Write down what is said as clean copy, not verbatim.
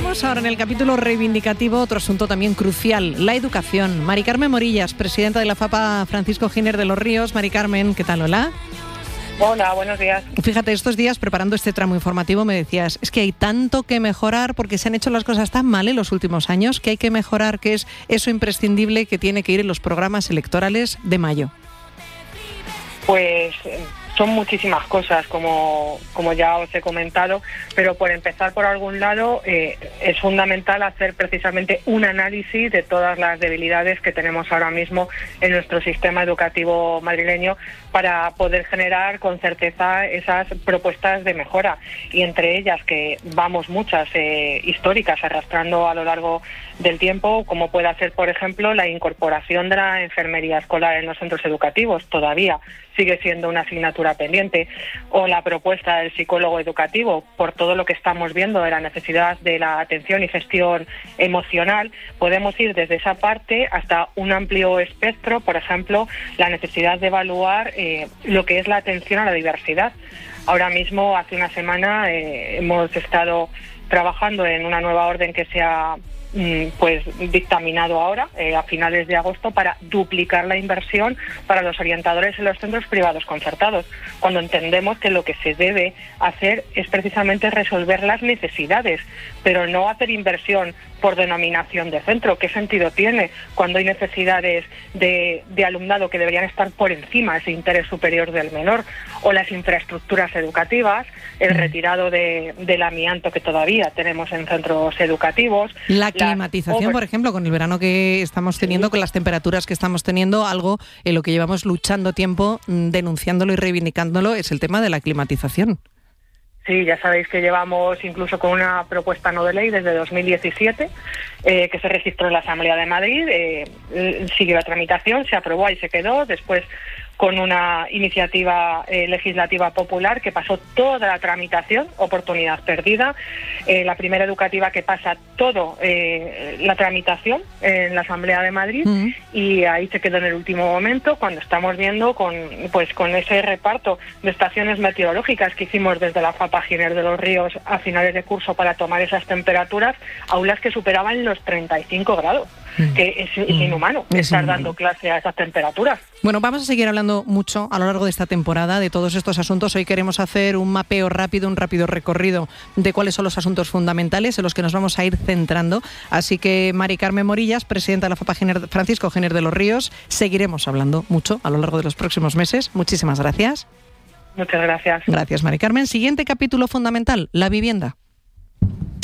Tenemos ahora en el capítulo reivindicativo otro asunto también crucial, la educación. Mari Carmen Morillas, presidenta de la FAPA Francisco Giner de los Ríos. Mari Carmen, ¿qué tal? Hola. Hola, buenos días. Fíjate, estos días preparando este tramo informativo me decías, es que hay tanto que mejorar porque se han hecho las cosas tan mal en los últimos años que hay que mejorar, que es eso imprescindible que tiene que ir en los programas electorales de mayo. Pues son muchísimas cosas, como ya os he comentado, pero por empezar por algún lado, es fundamental hacer precisamente un análisis de todas las debilidades que tenemos ahora mismo en nuestro sistema educativo madrileño para poder generar con certeza esas propuestas de mejora. Y entre ellas, que vamos muchas históricas arrastrando a lo largo del tiempo, como pueda ser, por ejemplo, la incorporación de la enfermería escolar en los centros educativos, todavía sigue siendo una asignatura pendiente, o la propuesta del psicólogo educativo, por todo lo que estamos viendo de la necesidad de la atención y gestión emocional. Podemos ir desde esa parte hasta un amplio espectro, por ejemplo, la necesidad de evaluar lo que es la atención a la diversidad. Ahora mismo, hace una semana, hemos estado trabajando en una nueva orden que se ha dictaminado ahora, a finales de agosto, para duplicar la inversión para los orientadores en los centros privados concertados, cuando entendemos que lo que se debe hacer es precisamente resolver las necesidades, pero no hacer inversión por denominación de centro. ¿Qué sentido tiene cuando hay necesidades de alumnado que deberían estar por encima de ese interés superior del menor? O las infraestructuras educativas, el retirado del amianto que todavía tenemos en centros educativos. La climatización, por ejemplo, con el verano que estamos teniendo, con las temperaturas que estamos teniendo, algo en lo que llevamos luchando tiempo, denunciándolo y reivindicándolo, es el tema de la climatización. Sí, ya sabéis que llevamos incluso con una propuesta no de ley desde 2017, que se registró en la Asamblea de Madrid, siguió la tramitación, se aprobó, ahí se quedó, después con una iniciativa legislativa popular que pasó toda la tramitación, oportunidad perdida, la primera educativa que pasa todo la tramitación en la Asamblea de Madrid, y ahí se quedó en el último momento, cuando estamos viendo con ese reparto de estaciones meteorológicas que hicimos desde la FAPA Giner de los Ríos a finales de curso para tomar esas temperaturas, aulas que superaban los 35 grados, que es inhumano estar dando clase a esas temperaturas. Bueno, vamos a seguir hablando mucho a lo largo de esta temporada de todos estos asuntos. Hoy queremos hacer un mapeo rápido, un rápido recorrido de cuáles son los asuntos fundamentales en los que nos vamos a ir centrando. Así que, Mari Carmen Morillas, presidenta de la FAPA Francisco Giner de los Ríos, seguiremos hablando mucho a lo largo de los próximos meses. Muchísimas gracias. Muchas gracias. Gracias, Mari Carmen. Siguiente capítulo fundamental, la vivienda.